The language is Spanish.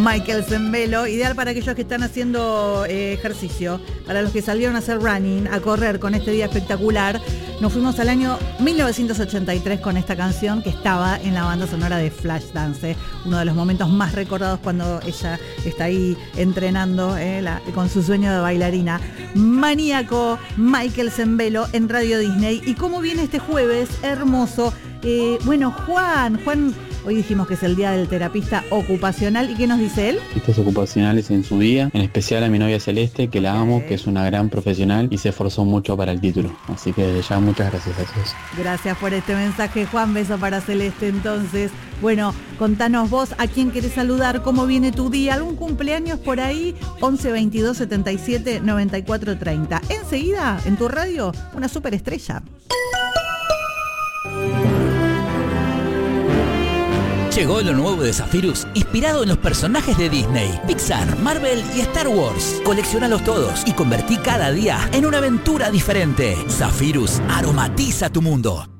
Michael Sembello, ideal para aquellos que están haciendo ejercicio, para los que salieron a hacer running, a correr con este día espectacular. Nos fuimos al año 1983 con esta canción que estaba en la banda sonora de Flashdance, uno de los momentos más recordados cuando ella está ahí entrenando con su sueño de bailarina. Maníaco, Michael Sembello en Radio Disney. ¿Y cómo viene este jueves? Hermoso. Bueno, Juan, hoy dijimos que es el día del terapista ocupacional. ¿Y qué nos dice él? Terapistas ocupacionales en su día, en especial a mi novia Celeste, que la amo, que es una gran profesional y se esforzó mucho para el título. Así que desde ya muchas gracias a todos. Gracias por este mensaje, Juan. Beso para Celeste entonces. Bueno, contanos vos a quién querés saludar, cómo viene tu día, algún cumpleaños por ahí, 11 22 77 94 30. Enseguida, en tu radio, una superestrella. Llegó lo nuevo de Zephyrus, inspirado en los personajes de Disney, Pixar, Marvel y Star Wars. Coleccionalos todos y convertí cada día en una aventura diferente. Zephyrus aromatiza tu mundo.